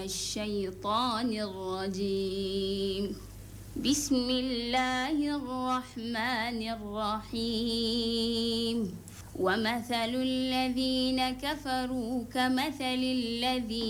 الشيطان الرجيم. بسم الله الرحمن الرحيم. ومثل الذين كفروا كمثل الذي